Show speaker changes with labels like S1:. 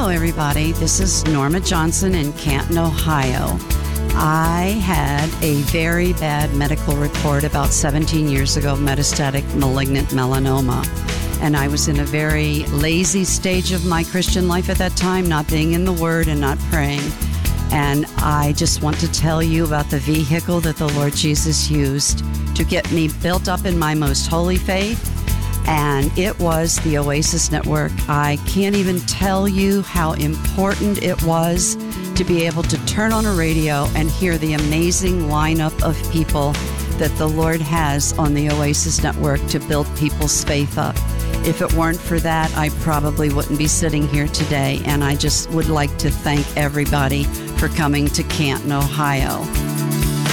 S1: Hello, everybody. This is Norma Johnson in Canton, Ohio. I had a very bad medical report about 17 years ago, metastatic malignant melanoma. And I was in a very lazy stage of my Christian life at that time, not being in the Word and not praying. And I just want to tell you about the vehicle that the Lord Jesus used to get me built up in my most holy faith. And it was the Oasis Network. I can't even tell you how important it was to be able to turn on a radio and hear the amazing lineup of people that the Lord has on the Oasis Network to build people's faith up. If it weren't for that, I probably wouldn't be sitting here today. And I just would like to thank everybody for coming to Canton, Ohio.